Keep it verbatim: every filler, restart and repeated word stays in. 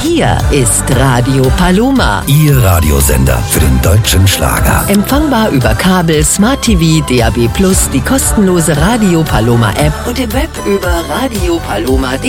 Hier ist Radio Paloma. Ihr Radiosender für den deutschen Schlager. Empfangbar über Kabel, Smart T V, D A B plus, die kostenlose Radio Paloma App und im Web über radio paloma punkt de.